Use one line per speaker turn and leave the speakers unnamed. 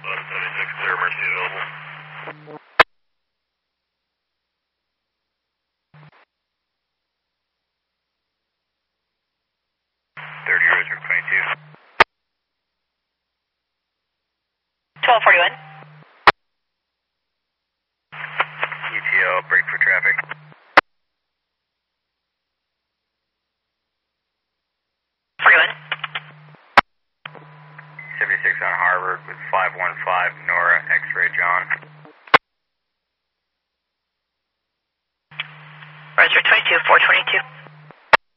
76, clear emergency available. 30, Roger 22.
1241.
ETL, brake for traffic.
41.
76 on Harvard with 515 Nora, X-ray John.
Roger 22, 422.